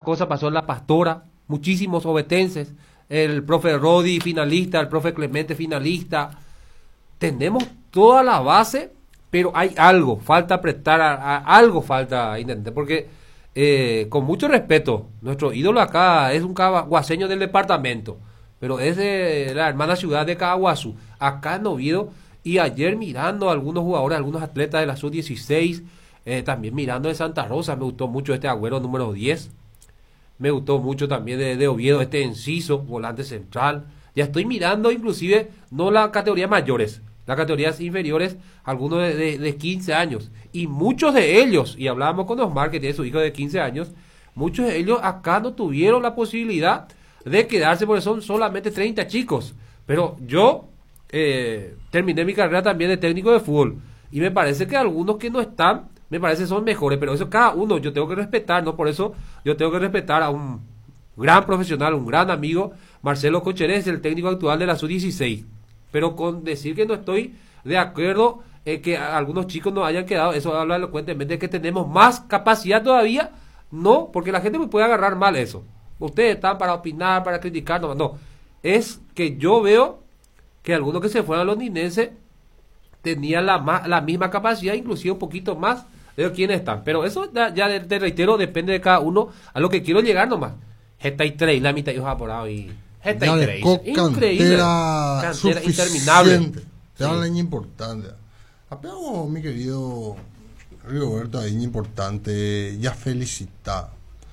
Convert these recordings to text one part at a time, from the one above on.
cosas pasó en La Pastora, muchísimos ovetenses, el profe Rodi finalista, el profe Clemente finalista. Tenemos toda la base, pero hay algo, falta apretar, algo falta intentar, porque con mucho respeto, nuestro ídolo acá es un caguaseño del departamento, pero es de la hermana ciudad de Caguazú, acá en Oviedo, y ayer mirando a algunos jugadores, algunos atletas de la sub-16, también mirando de Santa Rosa, me gustó mucho este Agüero número 10, me gustó mucho también de Oviedo, este Enciso, volante central. Ya estoy mirando inclusive, no la categoría mayores, las categorías inferiores, algunos de 15 años. Y muchos de ellos, y hablábamos con Osmar, que tiene su hijo de 15 años, muchos de ellos acá no tuvieron la posibilidad de quedarse porque son solamente 30 chicos. Pero yo terminé mi carrera también de técnico de fútbol. Y me parece que algunos que no están, me parece son mejores, pero eso cada uno yo tengo que respetar, ¿no? Por eso yo tengo que respetar a un gran profesional, un gran amigo, Marcelo Cocherés, el técnico actual de la sub-16. Pero con decir que no estoy de acuerdo que algunos chicos no hayan quedado, eso habla elocuentemente de que tenemos más capacidad todavía, no, porque la gente me puede agarrar mal eso. Ustedes están para opinar, para criticar, no. Es que yo veo que algunos que se fueron a los ninenses tenían la misma capacidad, inclusive un poquito más de quienes están. Pero eso ya te reitero, depende de cada uno a lo que quiero llegar nomás. Esta y tres, la mitad yo por ahí. Esta y tres. Increíble. Cantera interminable. Te da leña importante. Apego, mi querido Rigoberto, leña importante. Ya felicitar.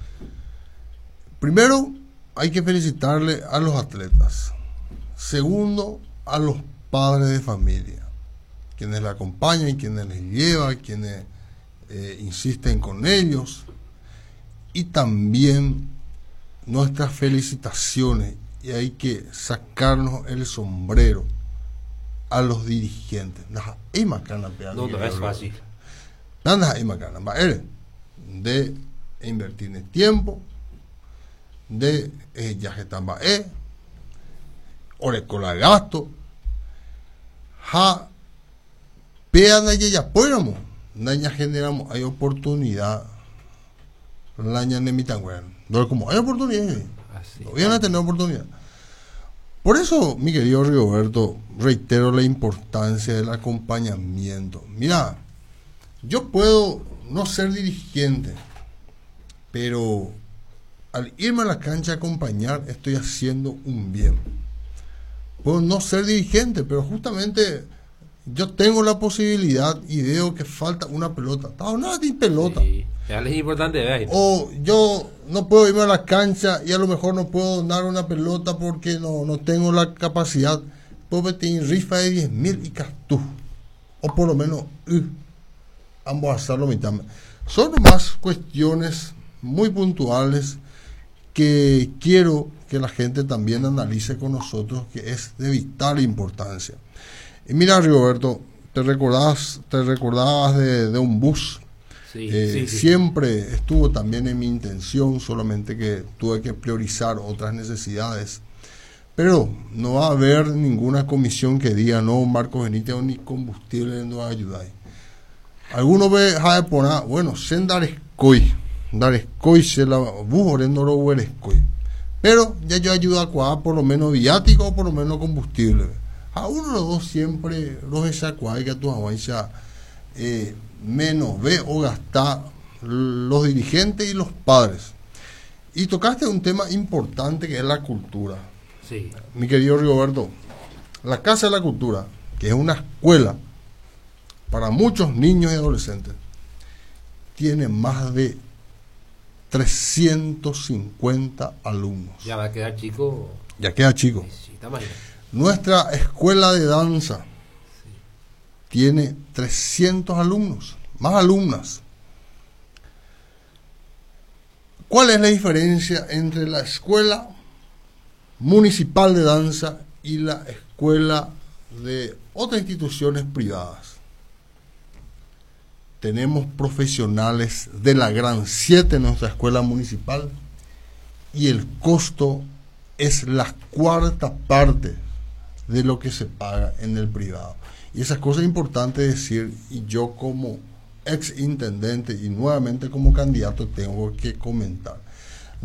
Primero, hay que felicitarle a los atletas. Segundo, a los padres de familia, quienes la acompañan, quienes les llevan, quienes insisten con ellos, y también nuestras felicitaciones, y hay que sacarnos el sombrero a los dirigentes. No es fácil. De invertir en tiempo, de ya que estamos orecola gasto, peana y ya podemos daña generamos hay oportunidad la ñane mitangüen no como hay oportunidad no vienen a tener oportunidad. Por eso, mi querido Rigoberto, reitero la importancia del acompañamiento. Mira, yo puedo no ser dirigente, pero al irme a la cancha a acompañar estoy haciendo un bien. Puedo no ser dirigente, pero justamente yo tengo la posibilidad y veo que falta una pelota. No, sin pelota. Sí, es importante ver. O yo no puedo irme a la cancha y a lo mejor no puedo dar una pelota porque no tengo la capacidad. Puedo meter rifa de 10.000 y castú. O por lo menos ambos hacerlo mitad. Son más cuestiones muy puntuales que quiero que la gente también analice con nosotros, que es de vital importancia. Y mira, Rigoberto, te recordabas de un bus. Sí. Siempre estuvo también en mi intención, solamente que tuve que priorizar otras necesidades. Pero no va a haber ninguna comisión que diga, no, Marcos Benítez, ni combustible no va a ayudar. Algunos ve a poner, bueno, sen dar escoy, se la bus orendo lo huele escoy. Pero ya yo ayudo a cuadrar por lo menos viático o por lo menos combustible. A uno de los dos siempre los esa cuadra que tu avanza menos ve o gastar los dirigentes y los padres. Y tocaste un tema importante que es la cultura. Sí. Mi querido Rigoberto, la Casa de la Cultura, que es una escuela para muchos niños y adolescentes, tiene más de 350 alumnos. Ya va a quedar chico. Ya queda chico. Sí, está mal. Nuestra escuela de danza tiene 300 alumnos, más alumnas. ¿Cuál es la diferencia entre la escuela municipal de danza y la escuela de otras instituciones privadas? Tenemos profesionales de la Gran 7 en nuestra escuela municipal y el costo es la cuarta parte de lo que se paga en el privado. Y esas cosas es importante decir, y yo como ex intendente y nuevamente como candidato tengo que comentar.